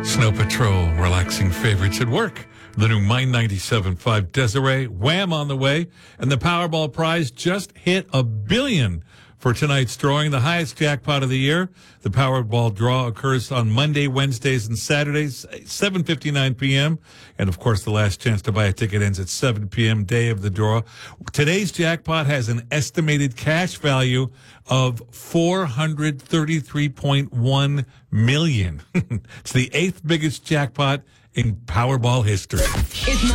Snow Patrol, relaxing favorites at work. The new Mine 97.5 Desiree, Wham on the way, and the Powerball prize just hit $1 billion for tonight's drawing, the highest jackpot of the year. The Powerball draw occurs on Monday, Wednesdays, and Saturdays, 7:59 p.m. And, of course, the last chance to buy a ticket ends at 7 p.m., day of the draw. Today's jackpot has an estimated cash value of $433.1 million. It's the 8th biggest jackpot in Powerball history.